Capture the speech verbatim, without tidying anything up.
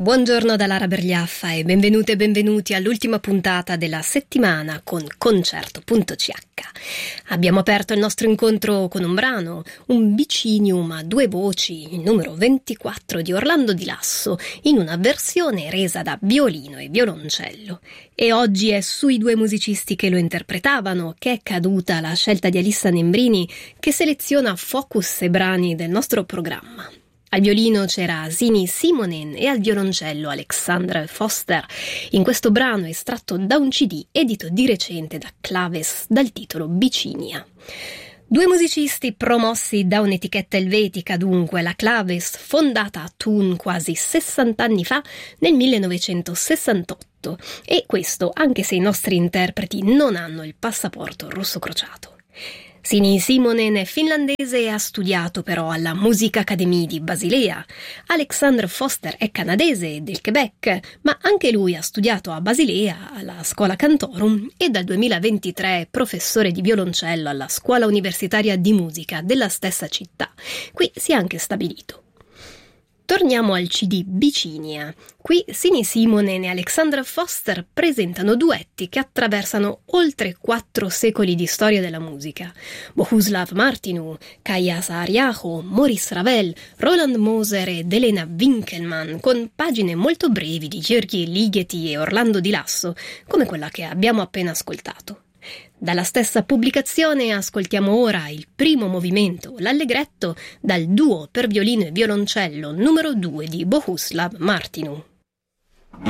Buongiorno da Lara Bergliaffa e benvenute e benvenuti all'ultima puntata della settimana con Concerto punto c h. Abbiamo aperto il nostro incontro con un brano, un bicinium a due voci, il numero ventiquattro di Orlando Di Lasso, in una versione resa da violino e violoncello. E oggi è sui due musicisti che lo interpretavano che è caduta la scelta di Alissa Nembrini, che seleziona focus e brani del nostro programma. Al violino c'era Sini Simonen e al violoncello Alexandre Foster, in questo brano estratto da un C D edito di recente da Claves dal titolo Bicinia. Due musicisti promossi da un'etichetta elvetica, dunque, la Claves, fondata a Thun quasi sessanta anni fa, nel millenovecentosessantotto, e questo anche se i nostri interpreti non hanno il passaporto rosso crociato. Sini Simonen è finlandese e ha studiato però alla Music Academy di Basilea. Alexandre Foster è canadese e del Quebec, ma anche lui ha studiato a Basilea alla Schola Cantorum e dal duemilaventitré è professore di violoncello alla Scuola Universitaria di Musica della stessa città. Qui si è anche stabilito. Torniamo al C D Bicinia. Qui Sini Simonen e Alexandre Foster presentano duetti che attraversano oltre quattro secoli di storia della musica. Bohuslav Martinu, Kaija Saariaho, Maurice Ravel, Roland Moser ed Elena Winkelmann, con pagine molto brevi di György Ligeti e Orlando Di Lasso, come quella che abbiamo appena ascoltato. Dalla stessa pubblicazione ascoltiamo ora il primo movimento, l'allegretto, dal duo per violino e violoncello numero due di Bohuslav Martinu.